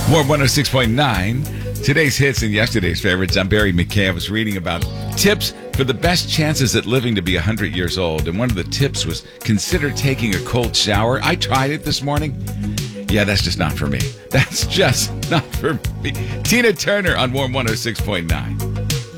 Warm 106.9. Today's hits and yesterday's favorites. I'm Barry McKay. I was reading about tips for the best chances at living to be 100 years old. And one of the tips was consider taking a cold shower. I tried it this morning. Yeah, that's just not for me. That's just not for me. Tina Turner on Warm 106.9.